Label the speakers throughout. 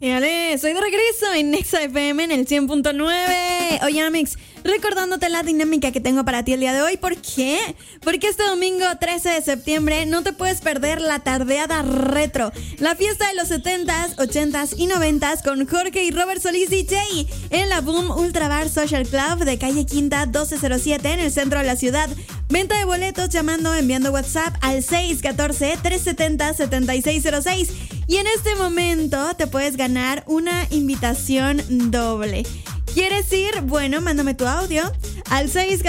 Speaker 1: Dale, soy de regreso en Nexa FM en el 100.9. Oye, Amix, recordándote la dinámica que tengo para ti el día de hoy. ¿Por qué? Porque este domingo 13 de septiembre no te puedes perder la tardeada retro. La fiesta de los 70s, 80s y 90s con Jorge y Robert Solís DJ en la Boom Ultra Bar Social Club de calle Quinta 1207 en el centro de la ciudad. Venta de boletos llamando o enviando WhatsApp al 614-370-7606. Y en este momento te puedes ganar una invitación doble. ¿Quieres ir? Bueno, mándame tu audio al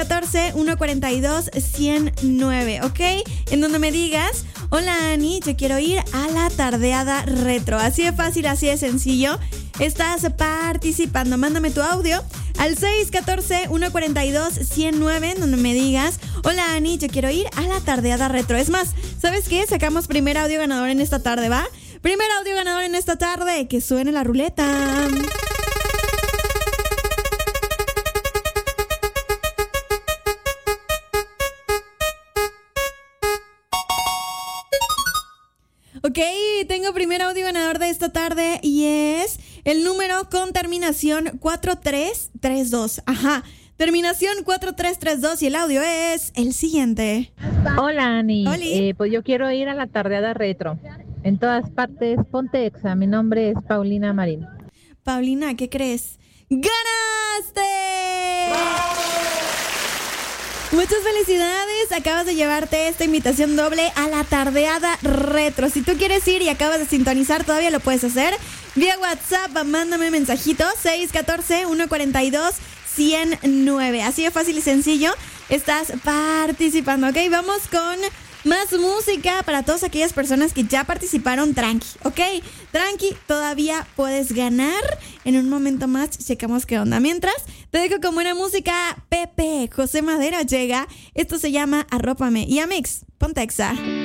Speaker 1: 614-142-109, ¿ok? En donde me digas, hola Ani, yo quiero ir a la tardeada retro. Así de fácil, así de sencillo. Estás participando. Mándame tu audio al 614-142-109, en donde me digas, hola Ani, yo quiero ir a la tardeada retro. Es más, ¿sabes qué? Sacamos primer audio ganador en esta tarde, ¿va? Primer audio ganador en esta tarde, que suene la ruleta. Ok, tengo primer audio ganador de esta tarde y es el número con terminación 4332. Ajá, terminación 4332 y el audio es el siguiente.
Speaker 2: Hola Ani, pues yo quiero ir a la tardeada retro. En todas partes, ponte Exa. Mi nombre es Paulina Marín.
Speaker 1: Paulina, ¿qué crees? ¡Ganaste! Muchas felicidades, acabas de llevarte esta invitación doble a la tardeada retro. Si tú quieres ir y acabas de sintonizar, todavía lo puedes hacer. Vía WhatsApp, mándame mensajito 614-142-109. Así de fácil y sencillo, estás participando, ¿ok? Vamos con más música para todas aquellas personas que ya participaron. Tranqui, ¿ok? Tranqui, todavía puedes ganar. En un momento más checamos qué onda. Mientras, te dejo con buena música. Pepe, José Madero llega. Esto se llama Arrópame. Y Amix, ponte Exa.